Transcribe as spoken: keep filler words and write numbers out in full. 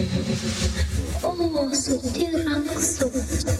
โอ้สุดที่รักสุด